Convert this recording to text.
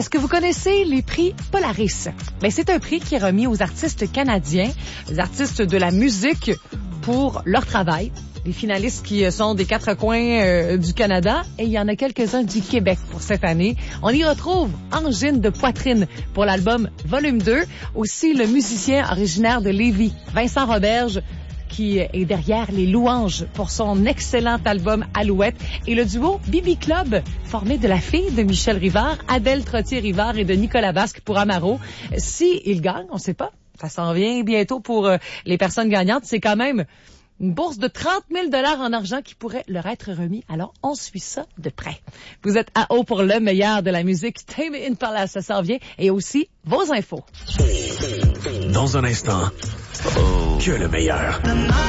Est-ce que vous connaissez les prix Polaris? Ben, c'est un prix qui est remis aux artistes canadiens, les artistes de la musique pour leur travail. Les finalistes qui sont des 4 coins du Canada, et il y en a quelques-uns du Québec pour cette année. On y retrouve Angine de poitrine pour l'album Volume 2. Aussi le musicien originaire de Lévis, Vincent Roberge, qui est derrière les louanges pour son excellent album Alouette. Et le duo Bibi Club, formé de la fille de Michel Rivard, Adèle Trottier-Rivard et de Nicolas Basque pour Amaro. Si il gagne, on ne sait pas, ça s'en vient bientôt pour les personnes gagnantes. C'est quand même une bourse de 30 000 $ en argent qui pourrait leur être remis. Alors, on suit ça de près. Vous êtes à haut pour le meilleur de la musique. Tame Impala, ça s'en vient. Et aussi, vos infos. Dans un instant, que le meilleur.